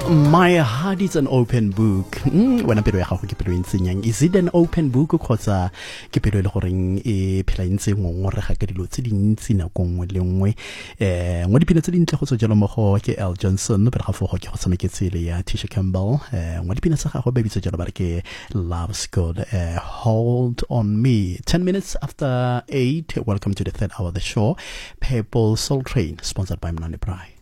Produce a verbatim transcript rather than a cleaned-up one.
My heart is an open book. Mm, wena pelo ya gago ke pelo e ntsenyang. Is it an open book kgotsa ke pelo e le goreng e phela ntse ngongorega ka dilo tse dintsi nako nngwe le nngwe? Eh ngwe dipina tse dintle go tswa jalo mo go ke L Johnson pele ga fogo ke go tshameketse le ya Tisha Campbell. Eh ngwe dipina tsa gago ba bitsa jalo ba re ke Love's Good. Uh, hold on me. ten minutes after eight. Welcome to the third hour of the show. Purple Soul Train, sponsored by Mnandi Pride.